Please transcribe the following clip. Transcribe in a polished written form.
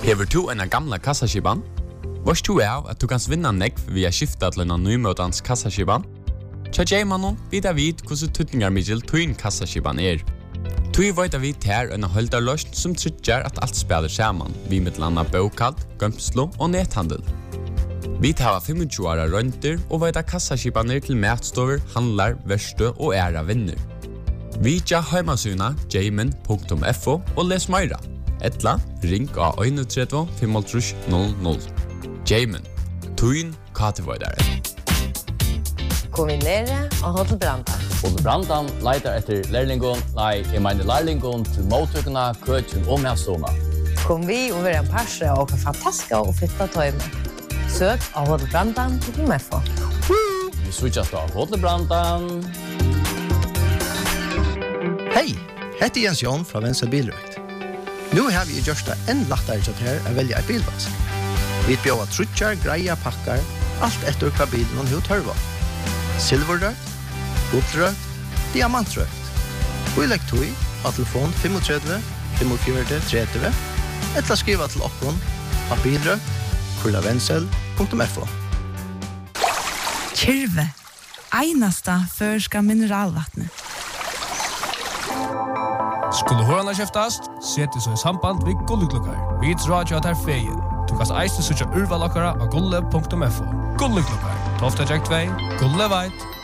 Hever du en gamla kassaskiban? Vars du at du kan vinna nekv via skifta til en nymøtans kassaskiban? Tja J-mannen vidar vid hvordan tutningar middel tuin kassaskiban Tui veit vi ter en holdarløsn som tryggjar at alt spiller saman, vi mittlanda bokald, gømslo og nethandel. Vi tar 25 åra rønter og veit kassaskibaner til matstover, handlar, verste og æra vinner. Vi tja heimasuna jamin.fo og les meira. Etla, ring av 31 500. Jamin, tuin katevoidare. Kombinere og Hotel Brandan. Hotel Brandan leitar etter lærlingon, jeg mener lærlingon til mottøkene, køtjen og medstående. Kom vi og være en parse og fantastiske og fitta tøyme. Søk av Hotel Brandan til Mefo. Vi switchast av Hotel Brandan. Hei, heter Jens Jon fra Venstre Bilrøkt. Nå har vi gjort det enn lettere til her å velge en bilvask. Vi bjør trutjar, greia, pakkar, alt etter hva bilen og tørva. Silverrøkt, guldrøkt, diamantrøkt. Og i lekktøy av telefon 35 45 30 eller skriva til okkon av bilrøkt@vensel.fo. Kyrve, einasta førska mineralvattnet. Skulle hørana kjeftast, seti så i samband vid Gulleklokkar. Vi drar jo at her feien. Du kan eiste sutja urvalokkara av gulle.fo. Gulleklokkar, 12. 2, Gulle veit.